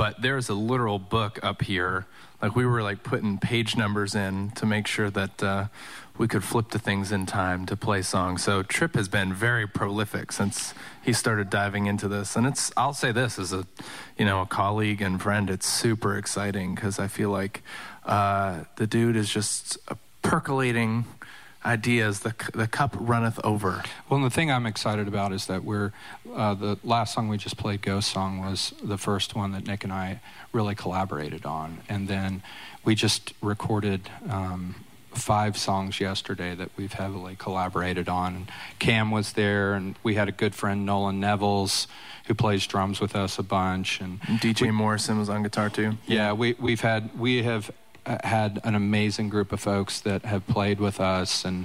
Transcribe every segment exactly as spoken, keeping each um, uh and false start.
but there's a literal book up here. Like we were like putting page numbers in to make sure that uh, we could flip to things in time to play songs. So Trip has been very prolific since he started diving into this. And it's, I'll say this as a, you know, a colleague and friend, it's super exciting because I feel like uh, the dude is just percolating ideas. The the cup runneth over. Well, and the thing I'm excited about is that we're uh, the last song we just played, Ghost Song, was the first one that Nick and I really collaborated on, and then we just recorded um, five songs yesterday that we've heavily collaborated on. And Cam was there, and we had a good friend, Nolan Nevels, who plays drums with us a bunch, and D J we, Morrison was on guitar too. Yeah, we we've had we have. had an amazing group of folks that have played with us and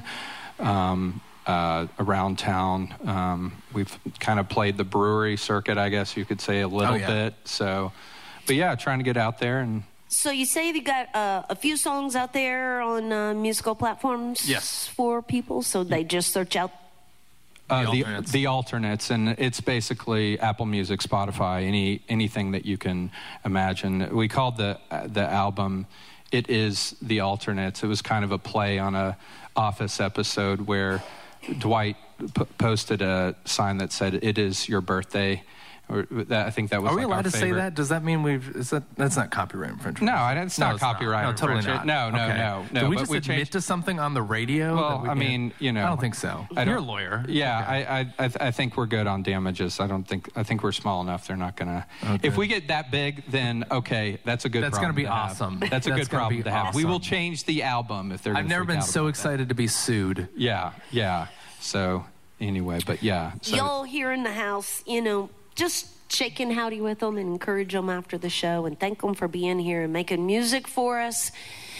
um, uh, around town. Um, we've kind of played the brewery circuit, I guess you could say, a little oh, yeah. bit. So, but yeah, trying to get out there. And so you say you got uh, a few songs out there on uh, musical platforms yes. for people, so they just search out Uh, the, the, alternates. the alternates, and it's basically Apple Music, Spotify, any anything that you can imagine. We called the the album "It Is the Alternates." It was kind of a play on a Office episode where Dwight p- posted a sign that said "It is your birthday." Or that, I think that was. Are we like allowed our to favorite. say that? Does that mean we've? Is that that's not copyright infringement? No, I- it's not no, copyright Not. No, totally infringement. not. No, no, okay. no, no, Did we but just we admit changed- to something on the radio? Well, we I can't- mean, you know, I don't think so. I You're a don't- lawyer. Yeah, Okay. I, I, I, th- I think we're good on damages. I don't think. I think we're small enough. They're not gonna. Okay. If we get that big, then okay, that's a good. That's problem gonna be to have. awesome. That's a That's good gonna problem be to have. We will awesome. change the album if they're. I've gonna never freak been out so about excited to be sued. that. Yeah, yeah. So anyway, but yeah. So, y'all here in the house, you know, just shaking howdy with them and encourage them after the show and thank them for being here and making music for us.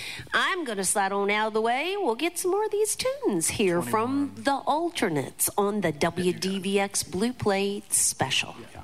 I'm going to slide on out of the way. We'll get some more of these tunes here from the Alternates on the W D V X Blue Plate Special.